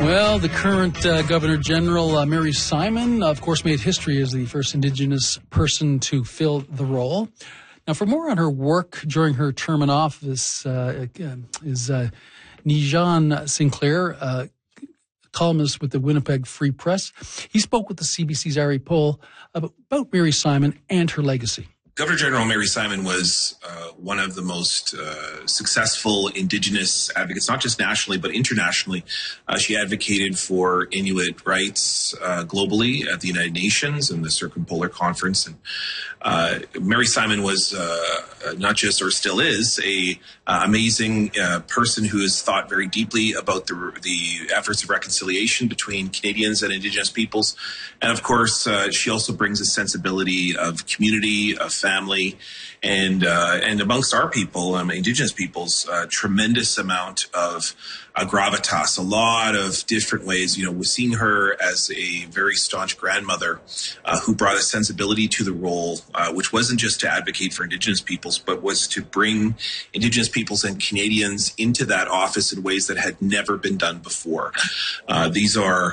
Well, the current Governor General, Mary Simon, of course, made history as the first Indigenous person to fill the role. Now, for more on her work during her term in office is Nijan Sinclair, columnist with the Winnipeg Free Press. He spoke with the CBC's Ari Pohl about Mary Simon and her legacy. Governor General Mary Simon was one of the most successful Indigenous advocates, not just nationally, but internationally. She advocated for Inuit rights globally at the United Nations and the Circumpolar Conference. And Mary Simon was not just, or still is, a amazing person who has thought very deeply about the efforts of reconciliation between Canadians and Indigenous peoples. And of course, she also brings a sensibility of community, of family, and amongst our people, Indigenous peoples, tremendous amount of gravitas, a lot of different ways. You know, we're seeing her as a very staunch grandmother who brought a sensibility to the role, which wasn't just to advocate for Indigenous peoples, but was to bring Indigenous peoples and Canadians into that office in ways that had never been done before. These are,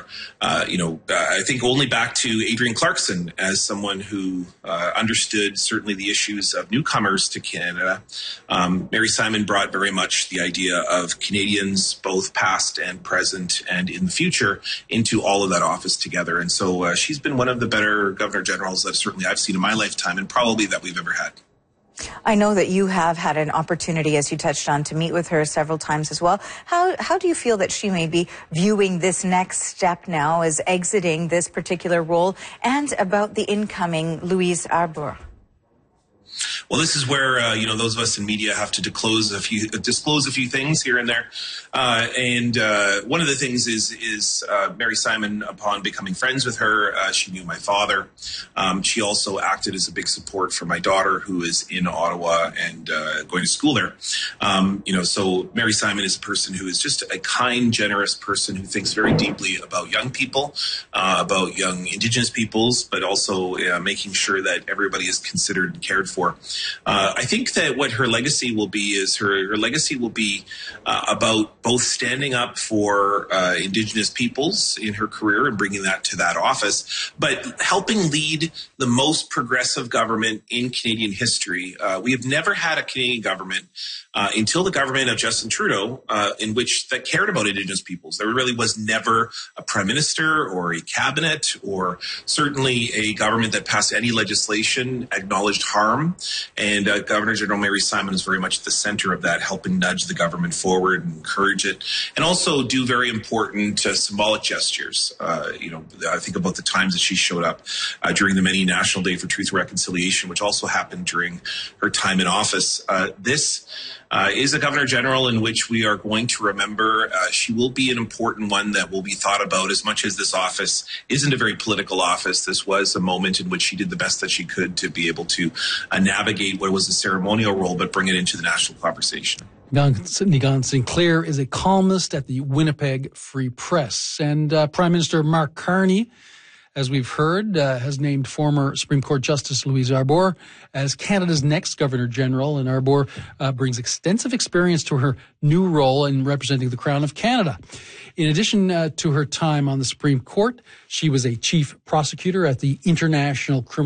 I think only back to Adrienne Clarkson as someone who understood certainly the issues of newcomers to Canada. Mary Simon brought very much the idea of Canadians, both past and present and in the future, into all of that office together. And so she's been one of the better Governor Generals that certainly I've seen in my lifetime, and probably that we've ever had. I know that you have had an opportunity, as you touched on, to meet with her several times as well. How do you feel that she may be viewing this next step now as exiting this particular role, and about the incoming Louise Arbour? Well, this is where, those of us in media have to disclose a few things here and there. And one of the things is Mary Simon, upon becoming friends with her, she knew my father. She also acted as a big support for my daughter, who is in Ottawa and going to school there. So Mary Simon is a person who is just a kind, generous person who thinks very deeply about young people, about young Indigenous peoples, but also making sure that everybody is considered and cared for. I think that what her legacy will be is her legacy will be about both standing up for Indigenous peoples in her career and bringing that to that office, but helping lead the most progressive government in Canadian history. We have never had a Canadian government until the government of Justin Trudeau that cared about Indigenous peoples. There really was never a prime minister or a cabinet or certainly a government that passed any legislation, acknowledged harm. And Governor General Mary Simon is very much at the center of that, helping nudge the government forward and encourage it, and also do very important symbolic gestures. I think about the times that she showed up during the many National Day for Truth and Reconciliation, which also happened during her time in office. This is a Governor General in which we are going to remember. She will be an important one that will be thought about, as much as this office isn't a very political office. This was a moment in which she did the best that she could to be able to navigate what was a ceremonial role, but bring it into the national conversation. Nijan Sinclair is a columnist at the Winnipeg Free Press. And Prime Minister Mark Carney, as we've heard, has named former Supreme Court Justice Louise Arbour as Canada's next Governor General, and Arbour brings extensive experience to her new role in representing the Crown of Canada. In addition to her time on the Supreme Court, she was a chief prosecutor at the International Criminal